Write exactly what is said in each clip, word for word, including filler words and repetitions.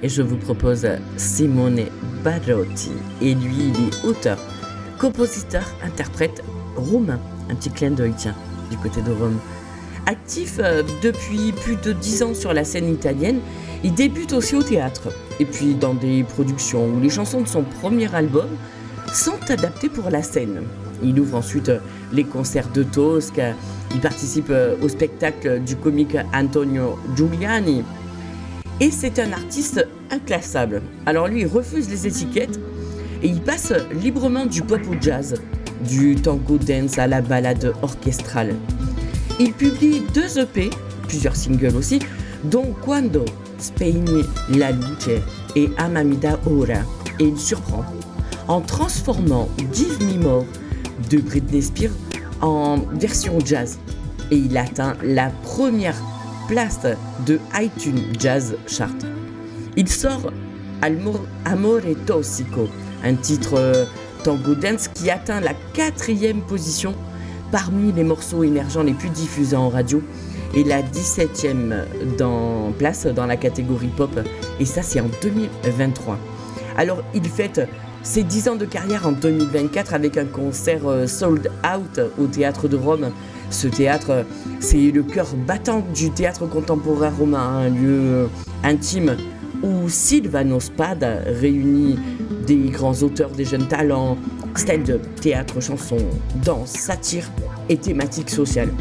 et je vous propose Simone Barotti. Et lui, il est auteur, compositeur, interprète roumain. Un petit clin d'œil, tiens, du côté de Rome. Actif euh, depuis plus de dix ans sur la scène italienne, il débute aussi au théâtre et puis dans des productions où les chansons de son premier album sont adaptées pour la scène. Il ouvre ensuite euh, les concerts de Tosca, il participe euh, au spectacle du comique Antonio Giuliani et c'est un artiste inclassable. Alors lui, il refuse les étiquettes et il passe librement du pop au jazz, du tango dance à la ballade orchestrale. Il publie deux E P, plusieurs singles aussi, dont Quando Spegni la luce et Amamida Ora. Et il surprend en transformant Give Me More de Britney Spears en version jazz. Et il atteint la première place de iTunes Jazz Chart. Il sort Almo- Amore Tossico, un titre euh, tango dance qui atteint la quatrième position parmi les morceaux émergents les plus diffusés en radio et la dix-septième dans, place dans la catégorie pop, et ça c'est en deux mille vingt-trois. Alors il fête ses dix ans de carrière en deux mille vingt-quatre avec un concert euh, sold out au Théâtre de Rome. Ce théâtre, c'est le cœur battant du théâtre contemporain romain, un lieu euh, intime où Silvano Spada réunit des grands auteurs, des jeunes talents, stand-up, théâtre, chanson, danse, satire et thématiques sociales.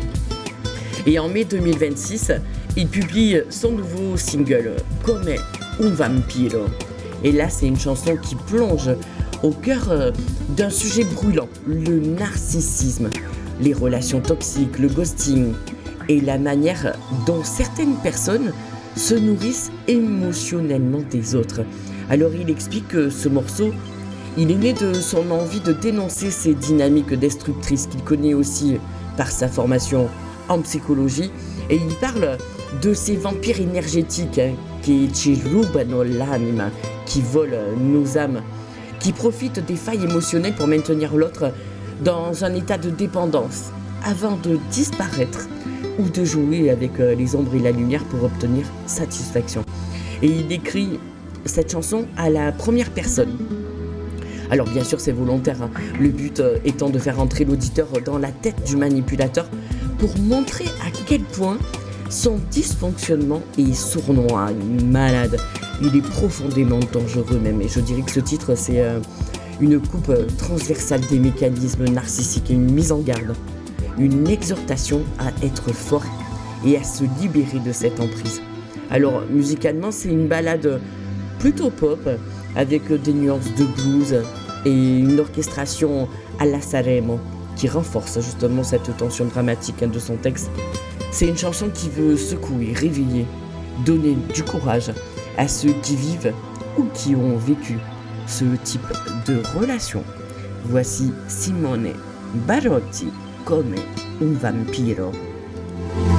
Et en mai deux mille vingt-six, il publie son nouveau single « Come un vampiro ». Et là, c'est une chanson qui plonge au cœur d'un sujet brûlant, le narcissisme, les relations toxiques, le ghosting et la manière dont certaines personnes se nourrissent émotionnellement des autres. Alors il explique que ce morceau, il est né de son envie de dénoncer ces dynamiques destructrices qu'il connaît aussi par sa formation en psychologie, et il parle de ces vampires énergétiques hein, qui ci rubano l'anima, qui volent nos âmes, qui profitent des failles émotionnelles pour maintenir l'autre dans un état de dépendance avant de disparaître ou de jouer avec les ombres et la lumière pour obtenir satisfaction. Et il décrit cette chanson à la première personne. Alors bien sûr c'est volontaire, hein, le but étant de faire entrer l'auditeur dans la tête du manipulateur pour montrer à quel point son dysfonctionnement est sournois, malade, il est profondément dangereux même. Et je dirais que ce titre c'est euh, une coupe transversale des mécanismes narcissiques et une mise en garde, une exhortation à être fort et à se libérer de cette emprise. Alors musicalement c'est une ballade plutôt pop avec des nuances de blues et une orchestration à la Sanremo qui renforce justement cette tension dramatique de son texte. C'est une chanson qui veut secouer, réveiller, donner du courage à ceux qui vivent ou qui ont vécu ce type de relation. Voici Simone Barotti, Come un vampiro.